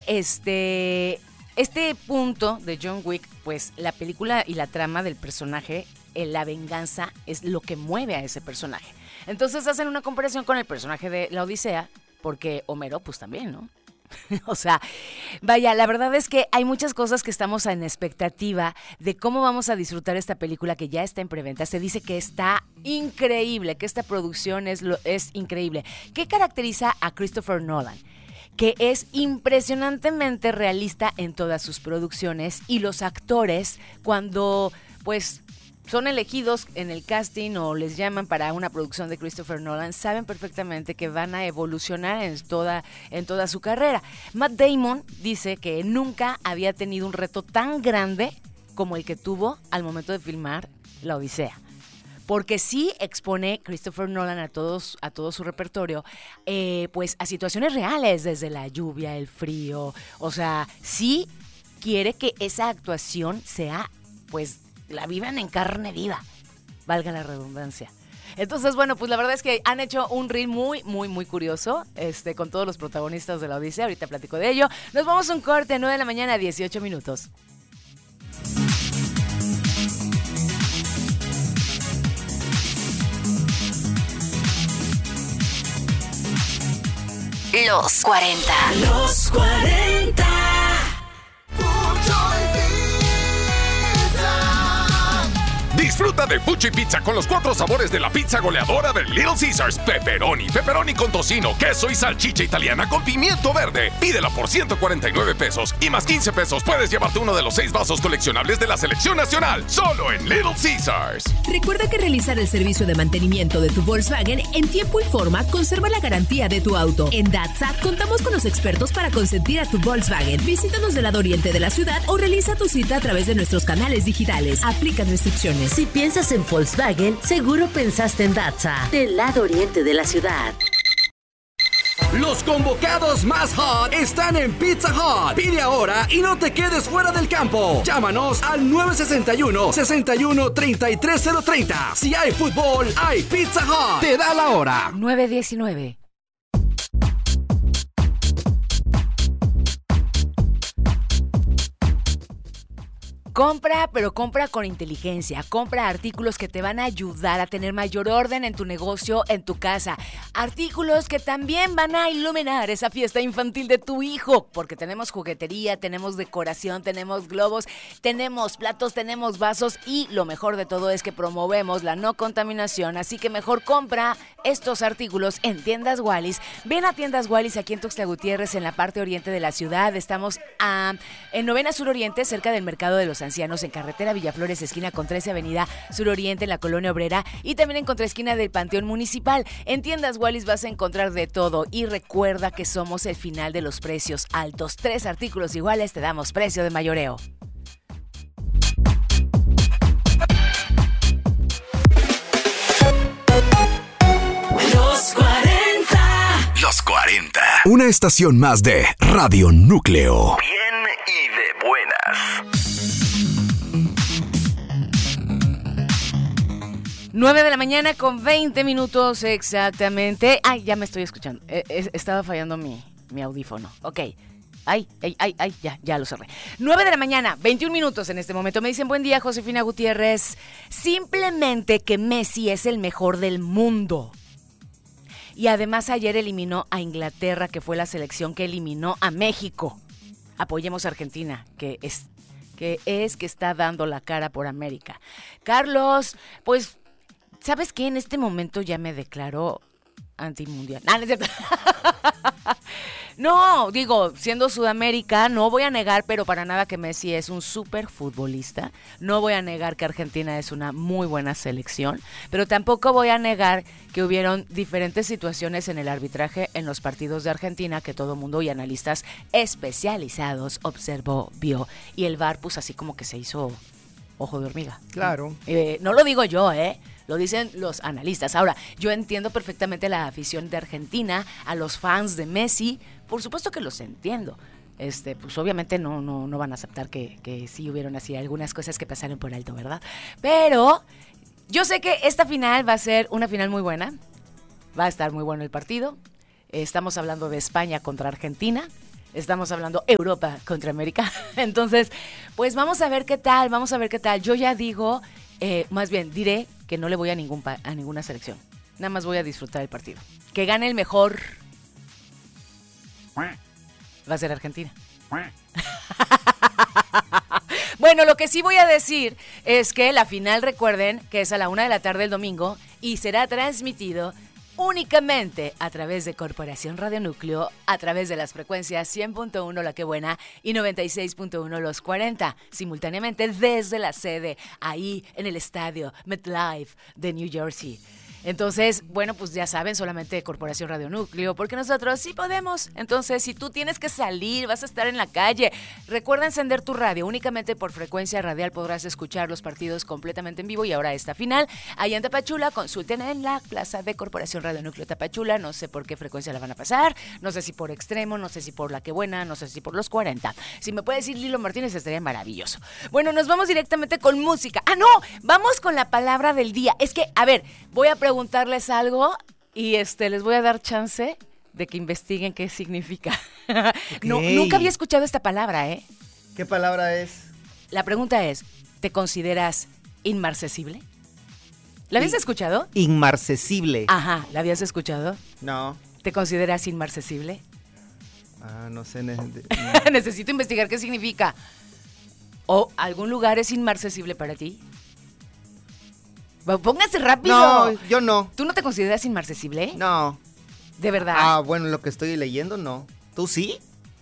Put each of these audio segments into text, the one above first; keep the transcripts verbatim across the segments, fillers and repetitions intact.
este, este punto de John Wick, pues la película y la trama del personaje, eh, la venganza es lo que mueve a ese personaje. Entonces hacen una comparación con el personaje de La Odisea, porque Homero pues también, ¿no? O sea, vaya, la verdad es que hay muchas cosas que estamos en expectativa de cómo vamos a disfrutar esta película que ya está en preventa. Se dice que está increíble, que esta producción es, lo, es increíble. ¿Qué caracteriza a Christopher Nolan? Que es impresionantemente realista en todas sus producciones y los actores cuando pues son elegidos en el casting o les llaman para una producción de Christopher Nolan, saben perfectamente que van a evolucionar en toda, en toda su carrera. Matt Damon dice que nunca había tenido un reto tan grande como el que tuvo al momento de filmar La Odisea. Porque sí expone Christopher Nolan a todos, a todo su repertorio, eh, pues a situaciones reales, desde la lluvia, el frío. O sea, sí quiere que esa actuación sea, pues, la vivan en carne viva, valga la redundancia. Entonces, bueno, pues la verdad es que han hecho un reel muy, muy, muy curioso, este, con todos los protagonistas de La Odisea. Ahorita platico de ello. Nos vamos a un corte, nueve de la mañana, dieciocho minutos. Los cuarenta. Los cuarenta. Disfruta de Fuchi Pizza con los cuatro sabores de la pizza goleadora de Little Caesars. Pepperoni, pepperoni con tocino, queso y salchicha italiana con pimiento verde. Pídela por ciento cuarenta y nueve pesos y más quince pesos puedes llevarte uno de los seis vasos coleccionables de la selección nacional. Solo en Little Caesars. Recuerda que realizar el servicio de mantenimiento de tu Volkswagen en tiempo y forma conserva la garantía de tu auto. En Datsa contamos con los expertos para consentir a tu Volkswagen. Visítanos del lado oriente de la ciudad o realiza tu cita a través de nuestros canales digitales. Aplican restricciones. Si piensas en Volkswagen, seguro pensaste en Datsa, del lado oriente de la ciudad. Los convocados más hot están en Pizza Hut. Pide ahora y no te quedes fuera del campo. Llámanos al nueve seis uno, seis uno, tres tres cero tres cero. Si hay fútbol, hay Pizza Hut. Te da la hora. nueve diecinueve. Compra, pero compra con inteligencia. Compra artículos que te van a ayudar a tener mayor orden en tu negocio, en tu casa. Artículos que también van a iluminar esa fiesta infantil de tu hijo. Porque tenemos juguetería, tenemos decoración, tenemos globos, tenemos platos, tenemos vasos. Y lo mejor de todo es que promovemos la no contaminación. Así que mejor compra estos artículos en Tiendas Wallis. Ven a Tiendas Wallis aquí en Tuxtla Gutiérrez, en la parte oriente de la ciudad. Estamos a, en Novena Sur Oriente, cerca del Mercado de los Ancianos, en carretera Villaflores, esquina con trece Avenida Suroriente, en la Colonia Obrera, y también en contraesquina del Panteón Municipal. En Tiendas Wallis vas a encontrar de todo y recuerda que somos el final de los precios altos. Tres artículos iguales te damos precio de mayoreo. Los cuarenta. Los cuarenta. Una estación más de Radio Núcleo. Bien y de buenas. nueve de la mañana con veinte minutos exactamente. Ay, ya me estoy escuchando. Eh, eh, estaba fallando mi, mi audífono. Ok. Ay, ay, ay, ay, ya, ya lo cerré. nueve de la mañana, veintiún minutos en este momento. Me dicen, buen día, Josefina Gutiérrez. Simplemente que Messi es el mejor del mundo. Y además ayer eliminó a Inglaterra, que fue la selección que eliminó a México. Apoyemos a Argentina, que es, que es que está dando la cara por América. Carlos, pues, ¿sabes qué? En este momento ya me declaro antimundial. Ah, no es cierto. No, digo, siendo Sudamérica, no voy a negar, pero para nada, que Messi es un súper futbolista. No voy a negar que Argentina es una muy buena selección, pero tampoco voy a negar que hubieron diferentes situaciones en el arbitraje en los partidos de Argentina que todo mundo y analistas especializados observó, vio. Y el V A R, pues así como que se hizo ojo de hormiga. Claro. Eh, no lo digo yo, ¿eh? Lo dicen los analistas. Ahora, yo entiendo perfectamente la afición de Argentina, a los fans de Messi. Por supuesto que los entiendo. Este, pues obviamente no, no, no van a aceptar que, que sí hubieron así algunas cosas que pasaron por alto, ¿verdad? Pero yo sé que esta final va a ser una final muy buena. Va a estar muy bueno el partido. Estamos hablando de España contra Argentina. Estamos hablando Europa contra América. Entonces, pues vamos a ver qué tal, vamos a ver qué tal. Yo ya digo, eh, más bien diré que no le voy a, ningún pa- a ninguna selección. Nada más voy a disfrutar el partido. Que gane el mejor. Va a ser Argentina. Bueno, lo que sí voy a decir es que la final, recuerden que es a la una de la tarde el domingo y será transmitido únicamente a través de Corporación Radio Núcleo, a través de las frecuencias cien punto uno La Que Buena y noventa y seis punto uno Los cuarenta, simultáneamente desde la sede, ahí en el estadio MetLife de New Jersey. Entonces, bueno, pues ya saben, solamente Corporación Radio Núcleo, porque nosotros sí podemos. Entonces, si tú tienes que salir, vas a estar en la calle, recuerda encender tu radio. Únicamente por frecuencia radial podrás escuchar los partidos completamente en vivo. Y ahora esta final, allá en Tapachula, consulten en la plaza de Corporación Radio Núcleo Tapachula. No sé por qué frecuencia la van a pasar, no sé si por Extremo, no sé si por La Que Buena, no sé si por Los cuarenta. Si me puede decir Lilo Martínez, estaría maravilloso. Bueno, nos vamos directamente con música. ¡Ah, no! Vamos con la palabra del día. Es que, a ver, voy a preguntarles algo y este les voy a dar chance de que investiguen qué significa. Okay. No, nunca había escuchado esta palabra, ¿eh? ¿Qué palabra es? La pregunta es, ¿te consideras inmarcesible? ¿La habías In- escuchado? Inmarcesible. Ajá, ¿la habías escuchado? No. ¿Te consideras inmarcesible? Ah, no sé. Ne- de- no. Necesito investigar qué significa. ¿O algún lugar es inmarcesible para ti? Póngase rápido. No, yo no. ¿Tú no te consideras inmarcesible? No. ¿De verdad? Ah, bueno, lo que estoy leyendo, no. ¿Tú sí?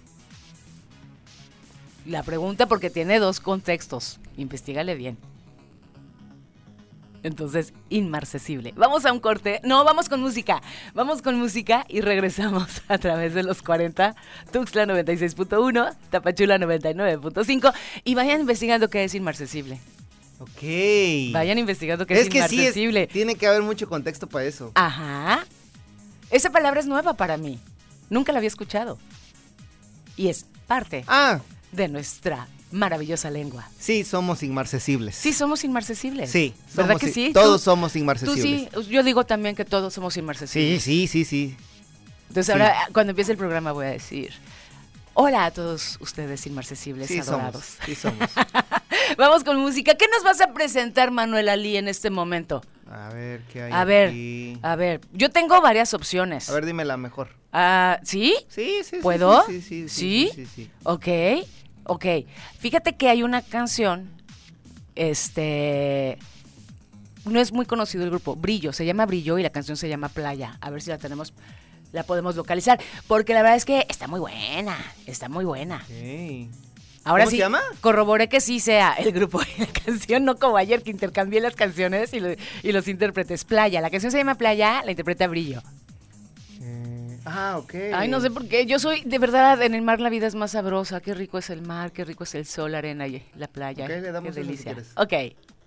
La pregunta porque tiene dos contextos. Investígale bien. Entonces, inmarcesible. Vamos a un corte. No, vamos con música. Vamos con música y regresamos a través de los cuarenta. Tuxtla noventa y seis punto uno, Tapachula noventa y nueve punto cinco. Y vayan investigando qué es inmarcesible. Ok. Vayan investigando qué es, es que inmarcesible. Sí, es, tiene que haber mucho contexto para eso. Ajá. Esa palabra es nueva para mí. Nunca la había escuchado. Y es parte ah. de nuestra maravillosa lengua. Sí, somos inmarcesibles. Sí, somos inmarcesibles. Sí. ¿Verdad somos, que sí? Todos ¿Tú, somos inmarcesibles. Tú sí, yo digo también que todos somos inmarcesibles. Sí, sí, sí, sí. Entonces sí. ahora, cuando empiece el programa voy a decir, hola a todos ustedes inmarcesibles sí, adorados. Somos, sí somos. Vamos con música. ¿Qué nos vas a presentar, Manuel Ali, en este momento? A ver, ¿qué hay A ver, aquí? a ver. Yo tengo varias opciones. A ver, dime la mejor. Ah, ¿sí? Sí, sí, sí. ¿Puedo? Sí, sí, sí. ¿Sí? Sí, sí, sí. Ok, ok. Fíjate que hay una canción, este... no es muy conocido el grupo, Brillo, se llama Brillo y la canción se llama Playa. A ver si la tenemos, la podemos localizar, porque la verdad es que está muy buena, está muy buena. Okay. Ahora ¿Cómo sí, se llama? corroboré que sí sea el grupo y la canción, no como ayer que intercambié las canciones y, lo, y los intérpretes. Playa, la canción se llama Playa, la interpreta Brillo. Eh, ah, ok. Ay, no sé por qué, yo soy, de verdad, en el mar la vida es más sabrosa, qué rico es el mar, qué rico es el sol, la arena y la playa. Ok, le damos qué eso si delicia. quieres. Ok.